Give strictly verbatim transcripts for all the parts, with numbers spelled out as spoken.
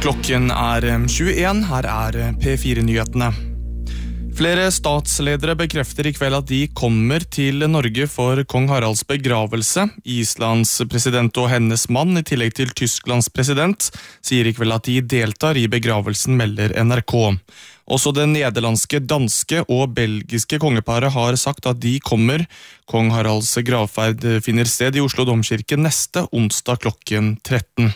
Klokken er tjueen, her er P fire-nyhetene. Flere statsledere bekrefter i kveld at de kommer til Norge for kong Haralds begravelse. Islands president og hennes mann, i tillegg til Tysklands president, sier i kveld at de deltar i begravelsen, melder N R K. Også det nederlandske, danske og belgiske kongeparet har sagt at de kommer. Kong Haralds gravferd finner sted i Oslo Domkirke neste onsdag klokken tretten.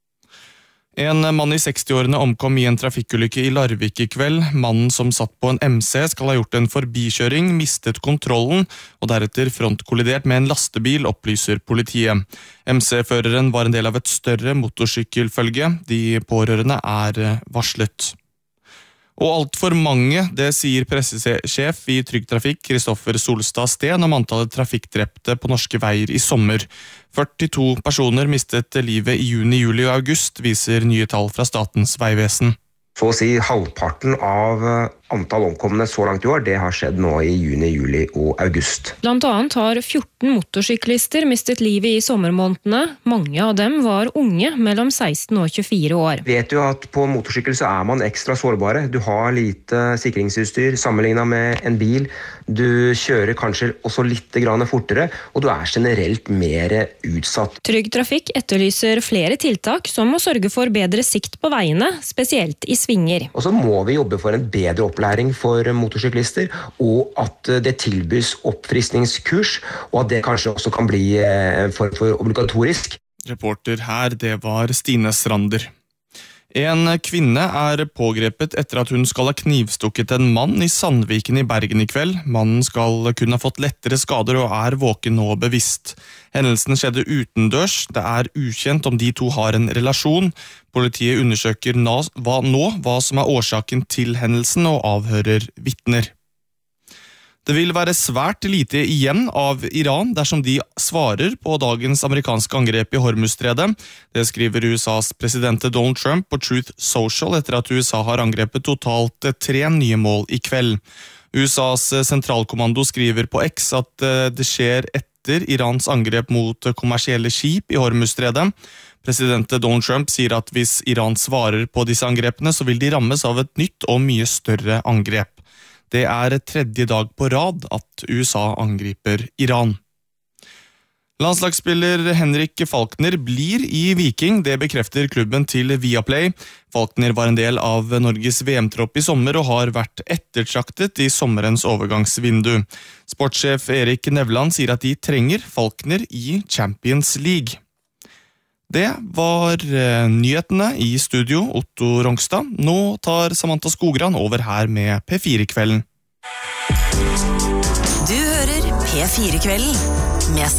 En mann i seksti-årene omkom i en trafikkulykke i Larvik i kveld. Mannen som satt på en M C skal ha gjort en forbikjøring, mistet kontrollen og deretter frontkollidert med en lastebil, opplyser politiet. M C-føreren var en del av et større motorsykkelfølge. De pårørende er varslet. Og alt for mange, det sier pressesjef i Trygg Trafikk, Kristoffer Solstad Steen, om antallet trafikkdrepte på norske veier i sommer. førtito personer mistet livet i juni, juli og august, viser nye tall fra Statens vegvesen. Så å si halvparten av antall omkomne så langt i år, det har skjedd nå i juni, juli og august. Blant annet har fjorten motorsyklister mistet livet i sommermånedene. Mange av dem var unge, mellom seksten og tjuefire år. Vet jo at på motorsykkel så er man ekstra sårbare. Du har lite sikringsutstyr sammenlignet med en bil. Du kjører kanskje også litt grann fortere, og du er generelt mer utsatt. Trygg Trafikk etterlyser flere tiltak, som å sørge for bedre sikt på veiene, spesielt i svinger. Og så må vi jobbe for en bedre opplæring for motorsyklister, og at det tilbys oppfriskningskurs, og at det kanskje også kan bli for, for obligatorisk. Reporter her, det var Stine Strander. En kvinne er pågrepet etter at hun skal ha knivstukket en mann i Sandviken i Bergen i kveld. Mannen skal kunne ha fått lettere skader og er våken og bevisst. Hendelsen skjedde utendørs. Det er ukjent om de to har en relasjon. Politiet undersøker nå hva som er årsaken til hendelsen og avhører vitner. Det vil være svært lite igjen av Iran dersom de svarer på dagens amerikanske angrep i Hormuzstredet. Det skriver U S A's president Donald Trump på Truth Social etter at U S A har angrepet totalt tre nye mål i kveld. U S A's sentralkommando skriver på X at det skjer etter Irans angrep mot kommersielle skip i Hormuzstredet. President Donald Trump sier at hvis Iran svarer på disse angrepene, så vil de rammes av et nytt og mye større angrep. Det er tredje dag på rad at U S A angriper Iran. Landslagsspiller Henrik Falkner blir i Viking, det bekrefter klubben til Viaplay. Falkner var en del av Norges V M-tropp i sommer og har vært ettertraktet i sommerens overgangsvindu. Sportssjef Erik Nevland sier at de trenger Falkner i Champions League. Det var nyhetene i studio, Otto Rongstad. Nå tar Samantha Skogran over her med P fire-kvelden. Du hører P fire-kvelden med